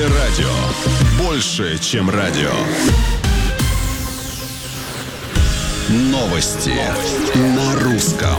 Радио. Больше, чем радио. Новости на русском.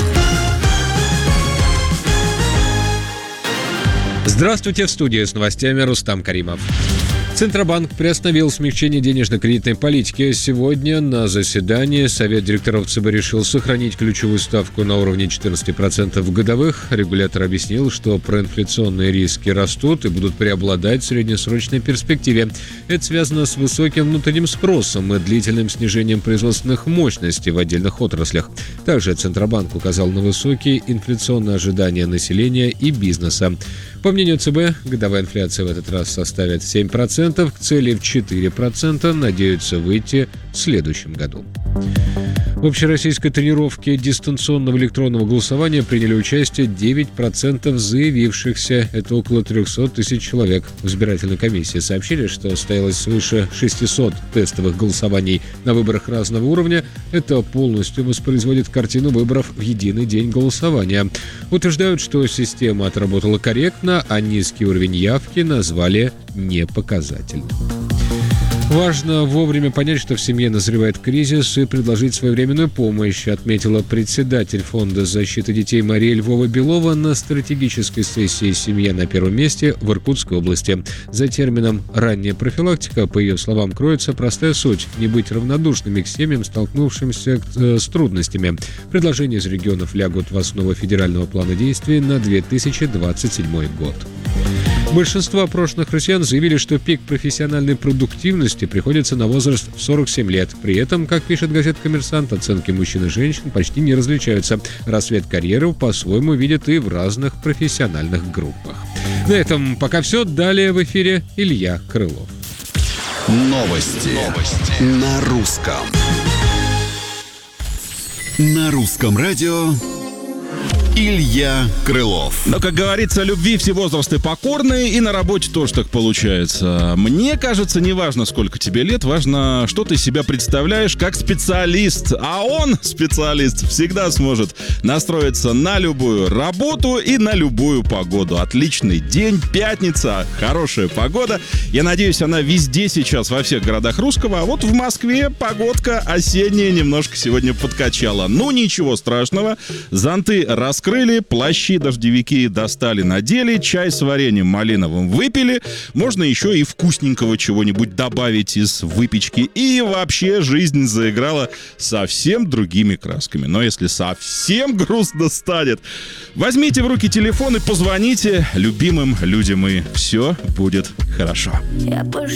Здравствуйте, в студии с новостями Рустам Каримов. Центробанк приостановил смягчение денежно-кредитной политики. Сегодня на заседании Совет директоров ЦБ решил сохранить ключевую ставку на уровне 14% годовых. Регулятор объяснил, что проинфляционные риски растут и будут преобладать в среднесрочной перспективе. Это связано с высоким внутренним спросом и длительным снижением производственных мощностей в отдельных отраслях. Также Центробанк указал на высокие инфляционные ожидания населения и бизнеса. По мнению ЦБ, годовая инфляция в этот раз составит 7%, к цели в 4% надеются выйти в следующем году. В общероссийской тренировке дистанционного электронного голосования приняли участие 9% заявившихся. Это около 300 тысяч человек. В избирательной комиссии сообщили, что состоялось свыше 600 тестовых голосований на выборах разного уровня. Это полностью воспроизводит картину выборов в единый день голосования. Утверждают, что система отработала корректно, а низкий уровень явки назвали непоказательным. Важно вовремя понять, что в семье назревает кризис, и предложить своевременную помощь, отметила председатель Фонда защиты детей Мария Львова-Белова на стратегической сессии «Семья на первом месте» в Иркутской области. За термином «ранняя профилактика», по ее словам, кроется простая суть – не быть равнодушными к семьям, столкнувшимся с трудностями. Предложения из регионов лягут в основу федерального плана действий на 2027 год. Большинство опрошенных россиян заявили, что пик профессиональной продуктивности приходится на возраст в 47 лет. При этом, как пишет газета «Коммерсант», оценки мужчин и женщин почти не различаются. Рассвет карьеры по-своему видят и в разных профессиональных группах. На этом пока все. Далее в эфире Илья Крылов. Новости на русском. На русском радио Илья Крылов. Но, как говорится, любви все возрасты покорны, и на работе тоже так получается. Мне кажется, не важно, сколько тебе лет, важно, что ты себя представляешь как специалист. А он, специалист, всегда сможет настроиться на любую работу и на любую погоду. Отличный день, пятница, хорошая погода. Я надеюсь, она везде сейчас, во всех городах русского. А вот в Москве погодка осенняя немножко сегодня подкачала. Ну, ничего страшного. Зонты раскрыли, плащи, дождевики достали, надели, чай с вареньем малиновым выпили. Можно еще и вкусненького чего-нибудь добавить из выпечки. И вообще жизнь заиграла совсем другими красками. Но если совсем грустно станет, возьмите в руки телефон и позвоните любимым людям, и все будет хорошо.